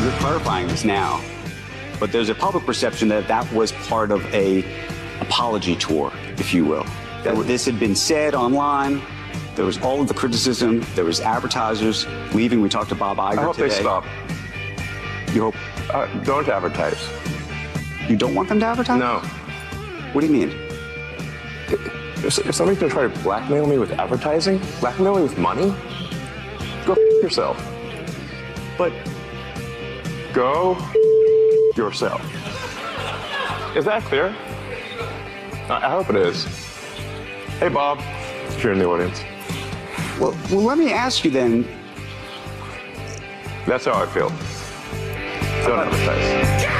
you're clarifying this now, but there's a public perception that that was part of a apology tour, if you will. That this had been said online. There was all of the criticism. There was advertisers leaving. We talked to Bob Iger today. I hope they stop. You hope? Don't advertise. You don't want them to advertise? No. What do you mean? If somebody's going to try to blackmail me with advertising, blackmail me with money, go yourself. But go yourself. Is that clear? I hope it is. Hey, Bob, if you're in the audience. well, let me ask you then. That's how I feel. Don't advertise.